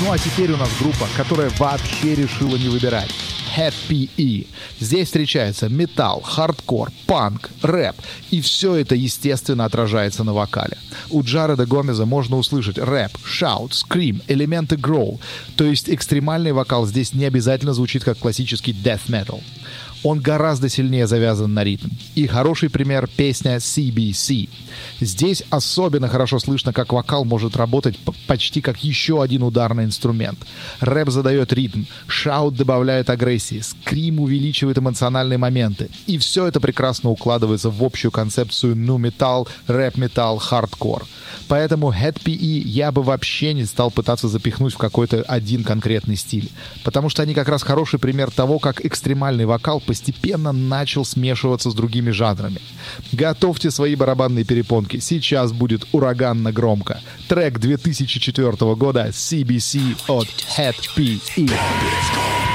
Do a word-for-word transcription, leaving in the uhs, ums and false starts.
Ну а теперь у нас группа, которая вообще решила не выбирать. Хэд пи и. Здесь встречается металл, хардкор, панк, рэп. И все это, естественно, отражается на вокале. У Джареда Гомеза можно услышать рэп, шаут, скрим, элементы гроул. То есть экстремальный вокал здесь не обязательно звучит как классический death metal. Он гораздо сильнее завязан на ритм. И хороший пример — песня си би си. Здесь особенно хорошо слышно, как вокал может работать почти как еще один ударный инструмент. Рэп задает ритм, шаут добавляет агрессии, скрим увеличивает эмоциональные моменты. И все это прекрасно укладывается в общую концепцию ну-металл, рэп-металл, хардкор. Поэтому Хэд пи и я бы вообще не стал пытаться запихнуть в какой-то один конкретный стиль. Потому что они как раз хороший пример того, как экстремальный вокал постепенно начал смешиваться с другими жанрами. Готовьте свои барабанные перепонки. Сейчас будет ураганно громко. Трек две тысячи четвёртого года си би си от Хэд пи и.